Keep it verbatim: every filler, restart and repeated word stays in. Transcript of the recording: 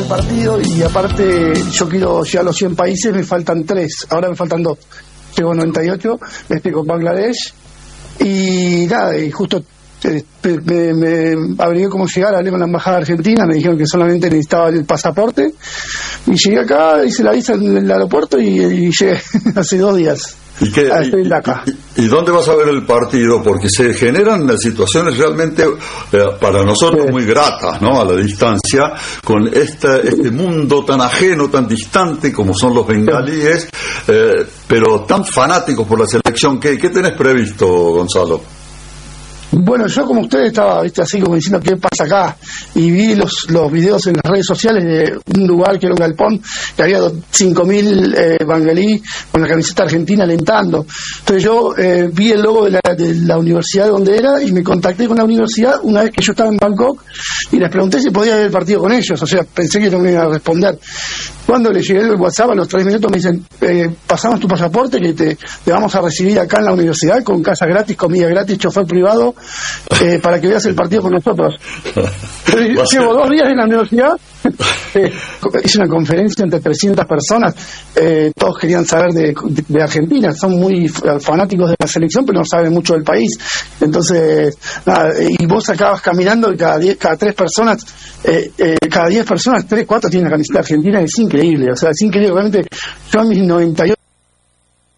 partido y aparte yo quiero llegar a los cien países, me faltan tres, ahora me faltan dos. Llego a noventa y ocho, estoy con Bangladesh y nada, y justo eh, me, me averigué cómo llegar, hablé con la embajada argentina, me dijeron que solamente necesitaba el pasaporte y llegué acá, hice la visa en el aeropuerto y, y llegué hace dos días. ¿Y, qué, ah, estoy acá. Y, y, ¿Y dónde vas a ver el partido? Porque se generan situaciones realmente eh, para nosotros sí. muy gratas, ¿no? A la distancia, con este, este mundo tan ajeno, tan distante como son los bengalíes, eh, pero tan fanáticos por la selección. ¿Qué, qué tenés previsto, Gonzalo? Bueno, yo como usted estaba, viste, así como diciendo qué pasa acá, y vi los los videos en las redes sociales de un lugar que era un galpón, que había cinco mil eh, bengalí con la camiseta argentina alentando. Entonces yo eh, vi el logo de la, de la universidad donde era y me contacté con la universidad una vez que yo estaba en Bangkok y les pregunté si podía ver el partido con ellos, o sea, pensé que no me iban a responder. Cuando le llegué el WhatsApp a los tres minutos me dicen, eh, pasamos tu pasaporte que te, te vamos a recibir acá en la universidad con casa gratis, comida gratis, chofer privado, eh, para que veas el partido con nosotros. Llevo dos días en la universidad, eh, hice una conferencia entre trescientas personas, eh, todos querían saber de, de, de Argentina, son muy fanáticos de la selección pero no saben mucho del país. Entonces, nada, y vos acabas caminando y cada diez, cada tres personas, eh, eh, cada diez personas, tres, cuatro tienen la camiseta argentina, es increíble, o sea, es increíble, realmente yo a mis noventa y ocho